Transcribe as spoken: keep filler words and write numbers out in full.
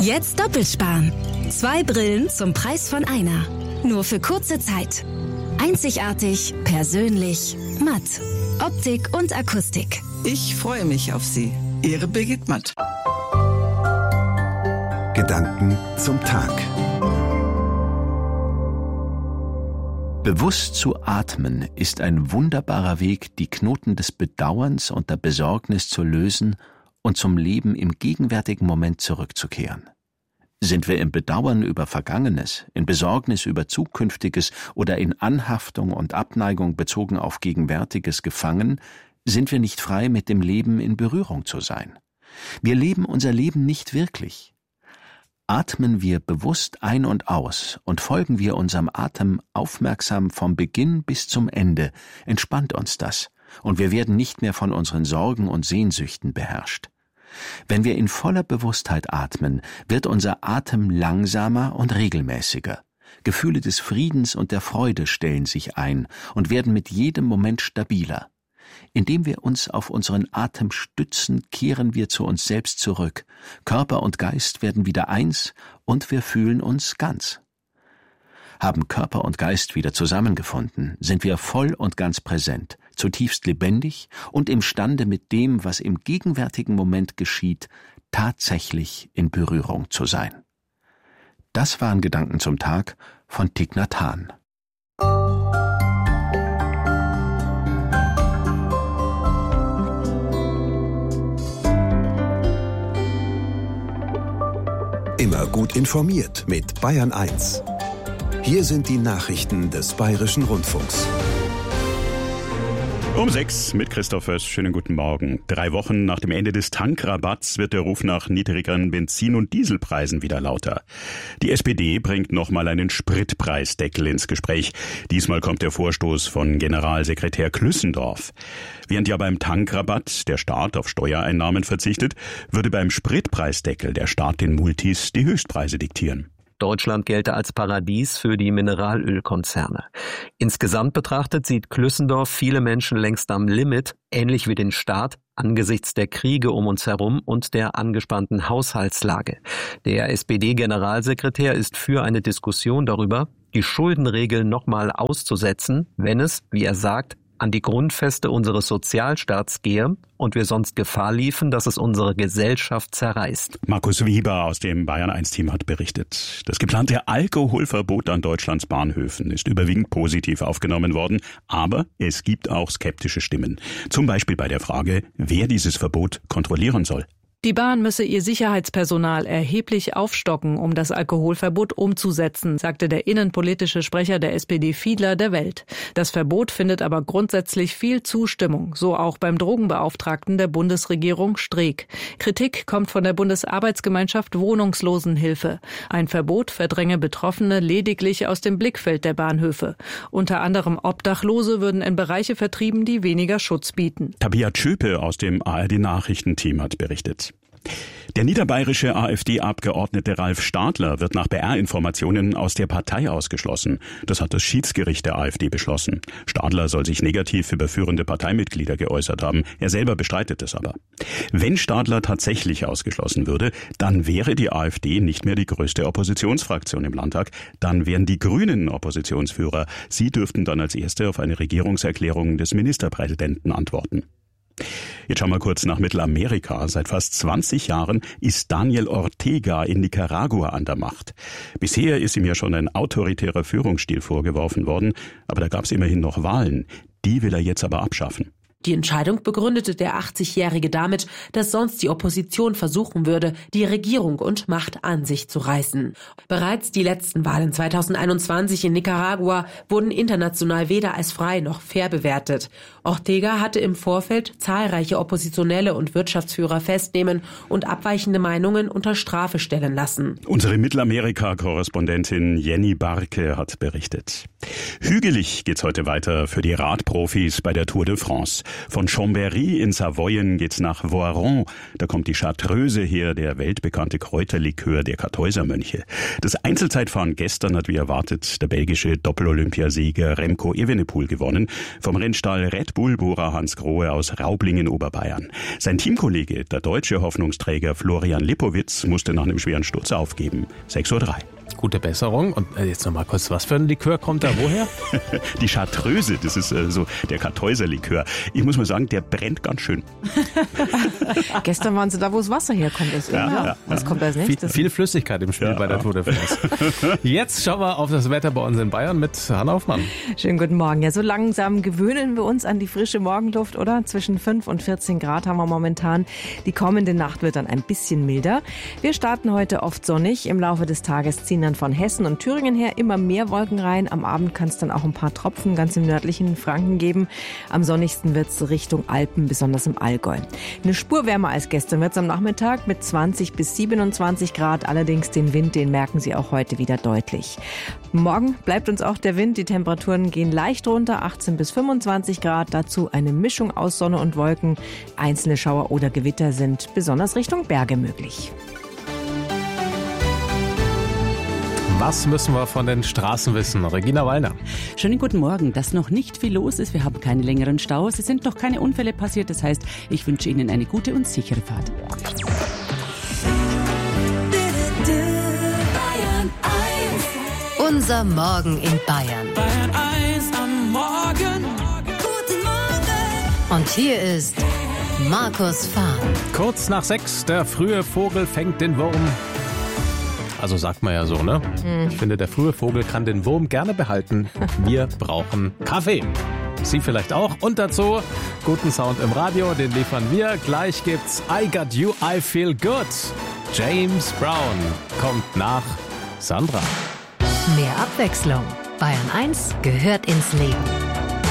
Jetzt doppelsparen. Zwei Brillen zum Preis von einer. Nur für kurze Zeit. Einzigartig, persönlich, matt. Optik und Akustik. Ich freue mich auf Sie. Ihre Birgit Matt. Gedanken zum Tag. Bewusst zu atmen ist ein wunderbarer Weg, die Knoten des Bedauerns und der Besorgnis zu lösen und zum Leben im gegenwärtigen Moment zurückzukehren. Sind wir im Bedauern über Vergangenes, in Besorgnis über Zukünftiges oder in Anhaftung und Abneigung bezogen auf Gegenwärtiges gefangen, sind wir nicht frei, mit dem Leben in Berührung zu sein. Wir leben unser Leben nicht wirklich. Atmen wir bewusst ein und aus und folgen wir unserem Atem aufmerksam vom Beginn bis zum Ende, entspannt uns das, und wir werden nicht mehr von unseren Sorgen und Sehnsüchten beherrscht. Wenn wir in voller Bewusstheit atmen, wird unser Atem langsamer und regelmäßiger. Gefühle des Friedens und der Freude stellen sich ein und werden mit jedem Moment stabiler. Indem wir uns auf unseren Atem stützen, kehren wir zu uns selbst zurück. Körper und Geist werden wieder eins und wir fühlen uns ganz. Haben Körper und Geist wieder zusammengefunden, sind wir voll und ganz präsent, zutiefst lebendig und imstande, mit dem, was im gegenwärtigen Moment geschieht, tatsächlich in Berührung zu sein. Das waren Gedanken zum Tag von Thich Nhat Hanh. Immer gut informiert mit Bayern eins. Hier sind die Nachrichten des Bayerischen Rundfunks. Um sechs mit Christoph Föß. Schönen guten Morgen. Drei Wochen nach dem Ende des Tankrabatts wird der Ruf nach niedrigeren Benzin- und Dieselpreisen wieder lauter. Die S P D bringt nochmal einen Spritpreisdeckel ins Gespräch. Diesmal kommt der Vorstoß von Generalsekretär Klüssendorf. Während ja beim Tankrabatt der Staat auf Steuereinnahmen verzichtet, würde beim Spritpreisdeckel der Staat den Multis die Höchstpreise diktieren. Deutschland gelte als Paradies für die Mineralölkonzerne. Insgesamt betrachtet sieht Klüssendorf viele Menschen längst am Limit, ähnlich wie den Staat, angesichts der Kriege um uns herum und der angespannten Haushaltslage. Der S P D-Generalsekretär ist für eine Diskussion darüber, die Schuldenregeln nochmal auszusetzen, wenn es, wie er sagt, an die Grundfeste unseres Sozialstaats gehe und wir sonst Gefahr liefen, dass es unsere Gesellschaft zerreißt. Markus Weber aus dem Bayern eins Team hat berichtet. Das geplante Alkoholverbot an Deutschlands Bahnhöfen ist überwiegend positiv aufgenommen worden, aber es gibt auch skeptische Stimmen. Zum Beispiel bei der Frage, wer dieses Verbot kontrollieren soll. Die Bahn müsse ihr Sicherheitspersonal erheblich aufstocken, um das Alkoholverbot umzusetzen, sagte der innenpolitische Sprecher der S P D Fiedler der Welt. Das Verbot findet aber grundsätzlich viel Zustimmung, so auch beim Drogenbeauftragten der Bundesregierung Streeck. Kritik kommt von der Bundesarbeitsgemeinschaft Wohnungslosenhilfe. Ein Verbot verdränge Betroffene lediglich aus dem Blickfeld der Bahnhöfe. Unter anderem Obdachlose würden in Bereiche vertrieben, die weniger Schutz bieten. Tabea Tschöpe aus dem A R D-Nachrichtenteam hat berichtet. Der niederbayerische AfD-Abgeordnete Ralf Stadler wird nach B R-Informationen aus der Partei ausgeschlossen. Das hat das Schiedsgericht der AfD beschlossen. Stadler soll sich negativ über führende Parteimitglieder geäußert haben. Er selber bestreitet es aber. Wenn Stadler tatsächlich ausgeschlossen würde, dann wäre die AfD nicht mehr die größte Oppositionsfraktion im Landtag. Dann wären die Grünen Oppositionsführer. Sie dürften dann als Erste auf eine Regierungserklärung des Ministerpräsidenten antworten. Jetzt schauen wir kurz nach Mittelamerika. Seit fast zwanzig Jahren ist Daniel Ortega in Nicaragua an der Macht. Bisher ist ihm ja schon ein autoritärer Führungsstil vorgeworfen worden, aber da gab es immerhin noch Wahlen. Die will er jetzt aber abschaffen. Die Entscheidung begründete der achtzigjährige damit, dass sonst die Opposition versuchen würde, die Regierung und Macht an sich zu reißen. Bereits die letzten Wahlen zweitausendeinundzwanzig in Nicaragua wurden international weder als frei noch fair bewertet. Ortega hatte im Vorfeld zahlreiche Oppositionelle und Wirtschaftsführer festnehmen und abweichende Meinungen unter Strafe stellen lassen. Unsere Mittelamerika-Korrespondentin Jenny Barke hat berichtet. Hügelig geht's heute weiter für die Radprofis bei der Tour de France. Von Chambéry in Savoyen geht's nach Voiron. Da kommt die Chartreuse her, der weltbekannte Kräuterlikör der Kartäusermönche. Das Einzelzeitfahren gestern hat wie erwartet der belgische Doppel-Olympiasieger Remco Evenepoel gewonnen. Vom Rennstall Red Bull-Bohrer Hans Grohe aus Raublingen, Oberbayern. Sein Teamkollege, der deutsche Hoffnungsträger Florian Lipowitz, musste nach einem schweren Sturz aufgeben. sechs Uhr drei. Gute Besserung. Und jetzt noch mal kurz, was für ein Likör kommt da woher? Die Chartreuse, das ist äh, so der Kartäuserlikör. Ich muss mal sagen, der brennt ganz schön. Gestern waren sie da, wo das Wasser herkommt. Das ja, ja, ja. Was kommt als nächstes? Viel, viel Flüssigkeit im Spiel ja, bei der ja. Tour de France. Jetzt schauen wir auf das Wetter bei uns in Bayern mit Hanna Hoffmann. Schönen guten Morgen. Ja, so langsam gewöhnen wir uns an die frische Morgenluft, oder? Zwischen fünf und vierzehn Grad haben wir momentan. Die kommende Nacht wird dann ein bisschen milder. Wir starten heute oft sonnig. Im Laufe des Tages ziehen dann von Hessen und Thüringen her immer mehr Wolken rein. Am Abend kann es dann auch ein paar Tropfen ganz im nördlichen Franken geben. Am sonnigsten wird es Richtung Alpen, besonders im Allgäu. Eine Spur wärmer als gestern wird es am Nachmittag mit zwanzig bis siebenundzwanzig Grad. Allerdings den Wind, den merken Sie auch heute wieder deutlich. Morgen bleibt uns auch der Wind. Die Temperaturen gehen leicht runter, achtzehn bis fünfundzwanzig Grad. Dazu eine Mischung aus Sonne und Wolken. Einzelne Schauer oder Gewitter sind besonders Richtung Berge möglich. Was müssen wir von den Straßen wissen? Regina Wallner. Schönen guten Morgen. Dass noch nicht viel los ist. Wir haben keine längeren Staus. Es sind noch keine Unfälle passiert. Das heißt, ich wünsche Ihnen eine gute und sichere Fahrt. Unser Morgen in Bayern. Bayern eins am Morgen. Guten Morgen. Und hier ist Markus Fahr. Kurz nach sechs, der frühe Vogel fängt den Wurm. Also sagt man ja so, ne? Mhm. Ich finde, der frühe Vogel kann den Wurm gerne behalten. Wir brauchen Kaffee. Sie vielleicht auch. Und dazu guten Sound im Radio, den liefern wir. Gleich gibt's I Got You, I Feel Good. James Brown kommt nach Sandra. Mehr Abwechslung. Bayern eins gehört ins Leben.